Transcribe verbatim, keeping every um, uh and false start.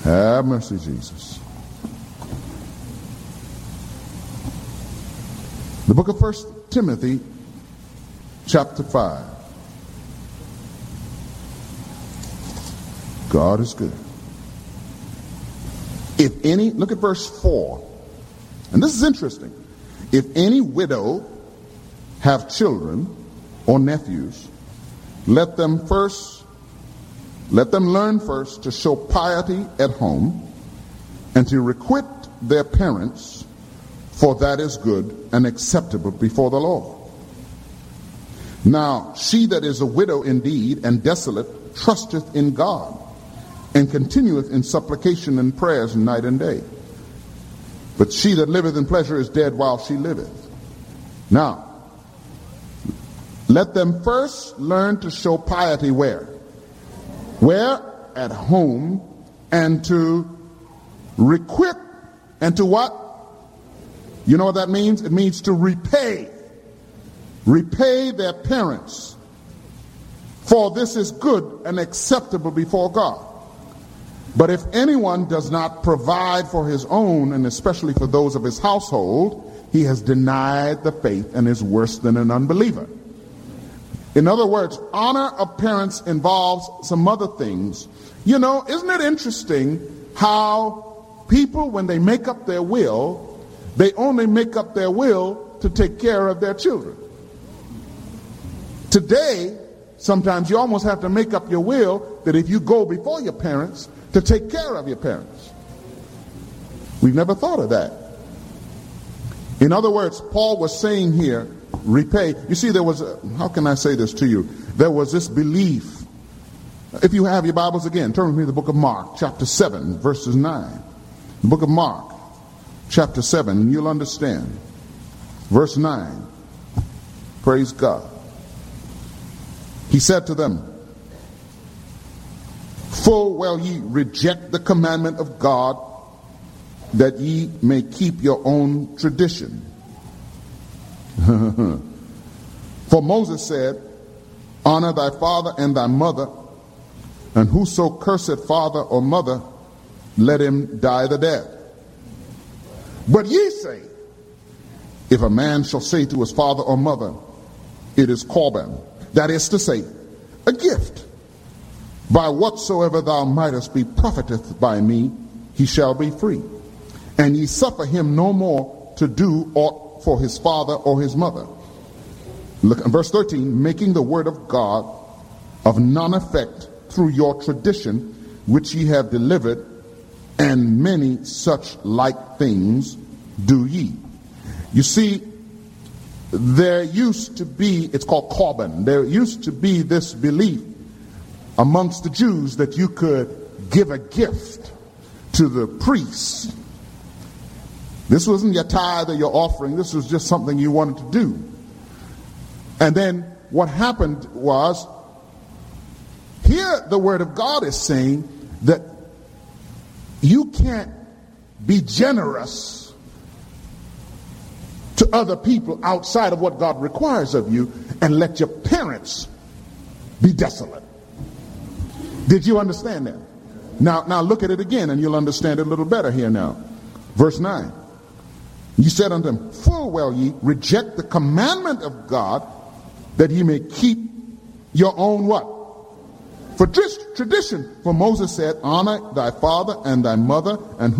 Have mercy, Jesus. The book of First Timothy, chapter five. God is good. If any, look at verse four. And this is interesting. If any widow have children or nephews, let them first, let them learn first to show piety at home and to requite their parents, for that is good and acceptable before the Lord. Now, she that is a widow indeed and desolate trusteth in God, and continueth in supplication and prayers night and day. But she that liveth in pleasure is dead while she liveth. Now, let them first learn to show piety where? Where? At home, and to requite, and to what? You know what that means? It means to repay. Repay their parents. For this is good and acceptable before God. But if anyone does not provide for his own, and especially for those of his household, he has denied the faith and is worse than an unbeliever. In other words, honor of parents involves some other things. You know, isn't it interesting how people, when they make up their will, they only make up their will to take care of their children. Today, sometimes you almost have to make up your will that if you go before your parents, to take care of your parents. We've never thought of that. In other words, Paul was saying here, repay. You see, there was, a, how can I say this to you? There was this belief. If you have your Bibles again, turn with me to the book of Mark, chapter seven, verses nine. The book of Mark, chapter seven, and you'll understand. Verse nine. Praise God. He said to them, full well ye reject the commandment of God, that ye may keep your own tradition. For Moses said, honor thy father and thy mother, and whoso curseth father or mother, let him die the death. But ye say, if a man shall say to his father or mother, it is Corban, that is to say, a gift, by whatsoever thou mightest be profiteth by me, he shall be free. And ye suffer him no more to do aught for his father or his mother. Look at verse thirteen, making the word of God of none effect through your tradition, which ye have delivered, and many such like things do ye. You see, there used to be, it's called Corban, there used to be this belief amongst the Jews that you could give a gift to the priest. This wasn't your tithe or your offering. This was just something you wanted to do. And then what happened was, here the word of God is saying that you can't be generous to other people outside of what God requires of you and let your parents be desolate. Did you understand that? Now, now look at it again and you'll understand it a little better here now. Verse nine. You said unto them, full well ye reject the commandment of God, that ye may keep your own what? For tradition. For Moses said, honor thy father and thy mother, and